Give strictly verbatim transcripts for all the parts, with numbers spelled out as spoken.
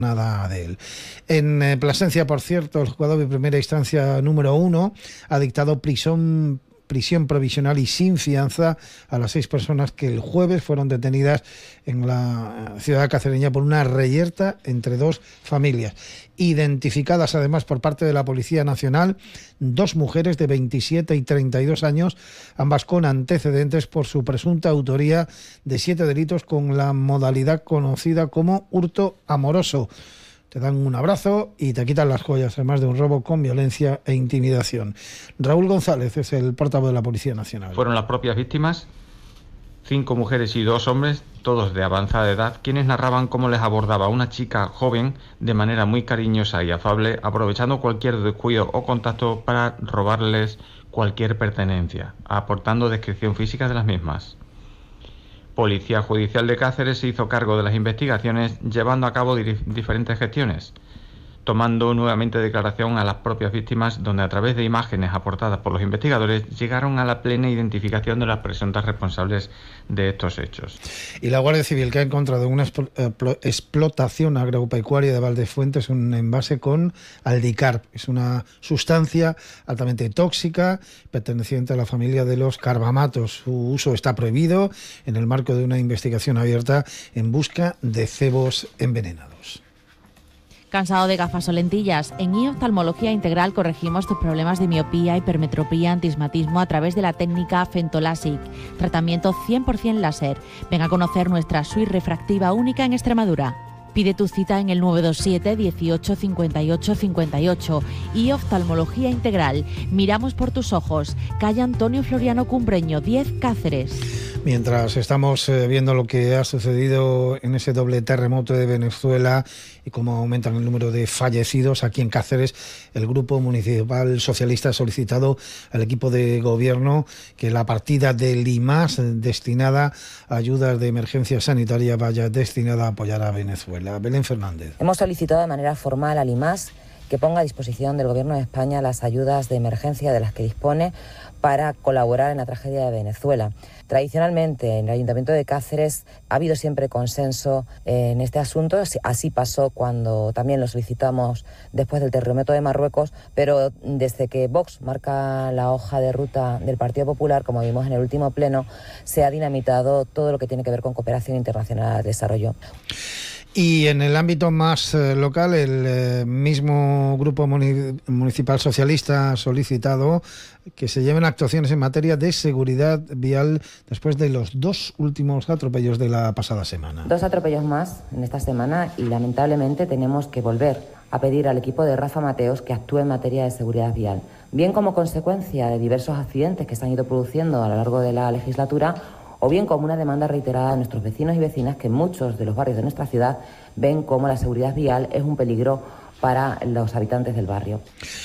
nada de él. En eh, Plasencia, por cierto, el juzgado de primera instancia número uno ha dictado prisión prisión provisional y sin fianza a las seis personas que el jueves fueron detenidas en la ciudad cacereña por una reyerta entre dos familias. Identificadas además por parte de la Policía Nacional dos mujeres de veintisiete y treinta y dos años, ambas con antecedentes por su presunta autoría de siete delitos con la modalidad conocida como hurto amoroso. Te dan un abrazo y te quitan las joyas, además de un robo con violencia e intimidación. Raúl González es el portavoz de la Policía Nacional. Fueron las propias víctimas, cinco mujeres y dos hombres, todos de avanzada edad, quienes narraban cómo les abordaba una chica joven de manera muy cariñosa y afable, aprovechando cualquier descuido o contacto para robarles cualquier pertenencia, aportando descripción física de las mismas. Policía Judicial de Cáceres se hizo cargo de las investigaciones, llevando a cabo di- diferentes gestiones, tomando nuevamente declaración a las propias víctimas, donde a través de imágenes aportadas por los investigadores llegaron a la plena identificación de las presuntas responsables de estos hechos. Y la Guardia Civil, que ha encontrado una explo- explotación agropecuaria de Valdefuentes, un envase con aldicarb. Es una sustancia altamente tóxica perteneciente a la familia de los carbamatos. Su uso está prohibido en el marco de una investigación abierta en busca de cebos envenenados. ¿Cansado de gafas o lentillas? En I Oftalmología Integral corregimos tus problemas de miopía, hipermetropía, antismatismo a través de la técnica Fentolasic, tratamiento cien por ciento láser. Ven a conocer nuestra suite refractiva única en Extremadura. Pide tu cita en el nueve dos siete, dieciocho, cincuenta y ocho, cincuenta y ocho. I Oftalmología Integral. Miramos por tus ojos. Calle Antonio Floriano Cumbreño, diez, Cáceres. Mientras estamos eh, viendo lo que ha sucedido en ese doble terremoto de Venezuela y cómo aumentan el número de fallecidos aquí en Cáceres, el Grupo Municipal Socialista ha solicitado al equipo de gobierno que la partida del I M A S destinada a ayudas de emergencia sanitaria vaya destinada a apoyar a Venezuela. Belén Fernández. Hemos solicitado de manera formal al I M A S que ponga a disposición del Gobierno de España las ayudas de emergencia de las que dispone para colaborar en la tragedia de Venezuela. Tradicionalmente, en el Ayuntamiento de Cáceres ha habido siempre consenso en este asunto. Así pasó cuando también lo solicitamos después del terremoto de Marruecos, pero desde que Vox marca la hoja de ruta del Partido Popular, como vimos en el último pleno, se ha dinamitado todo lo que tiene que ver con cooperación internacional al desarrollo. Y en el ámbito más eh, local, el eh, mismo Grupo Muni- Municipal Socialista ha solicitado que se lleven actuaciones en materia de seguridad vial después de los dos últimos atropellos de la pasada semana. Dos atropellos más en esta semana y lamentablemente tenemos que volver a pedir al equipo de Rafa Mateos que actúe en materia de seguridad vial, bien como consecuencia de diversos accidentes que se han ido produciendo a lo largo de la legislatura, o bien como una demanda reiterada de nuestros vecinos y vecinas que en muchos de los barrios de nuestra ciudad ven cómo la seguridad vial es un peligro para los habitantes del barrio.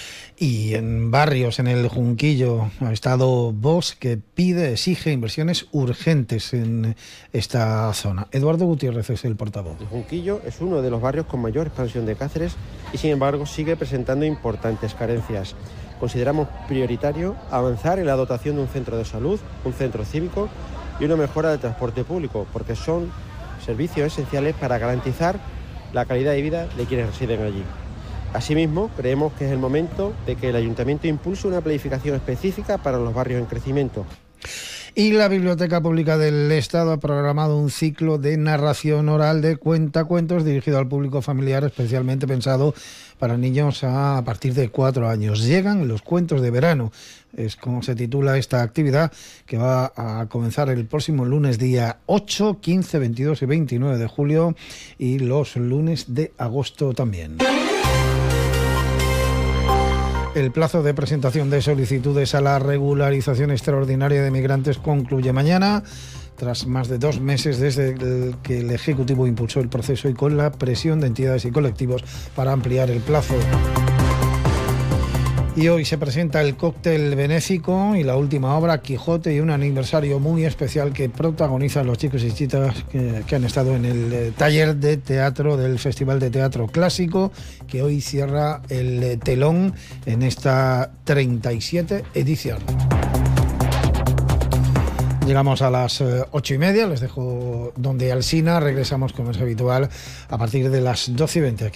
Y en barrios, en el Junquillo, ha estado Vox, que pide, exige inversiones urgentes en esta zona. Eduardo Gutiérrez es el portavoz. El Junquillo es uno de los barrios con mayor expansión de Cáceres y, sin embargo, sigue presentando importantes carencias. Consideramos prioritario avanzar en la dotación de un centro de salud, un centro cívico y una mejora del transporte público, porque son servicios esenciales para garantizar la calidad de vida de quienes residen allí. Asimismo, creemos que es el momento de que el Ayuntamiento impulse una planificación específica para los barrios en crecimiento. Y la Biblioteca Pública del Estado ha programado un ciclo de narración oral de cuentacuentos dirigido al público familiar, especialmente pensado para niños a partir de cuatro años. Llegan los cuentos de verano, es como se titula esta actividad, que va a comenzar el próximo lunes día ocho, quince, veintidós y veintinueve de julio y los lunes de agosto también. El plazo de presentación de solicitudes a la regularización extraordinaria de migrantes concluye mañana, tras más de dos meses desde el que el Ejecutivo impulsó el proceso y con la presión de entidades y colectivos para ampliar el plazo. Y hoy se presenta el cóctel benéfico y la última obra, Quijote, y un aniversario muy especial que protagonizan los chicos y chicas que, que han estado en el eh, taller de teatro del Festival de Teatro Clásico, que hoy cierra el eh, telón en esta treinta y siete edición. Llegamos a las eh, ocho y media, les dejo donde Alsina, regresamos como es habitual a partir de las doce y veinte.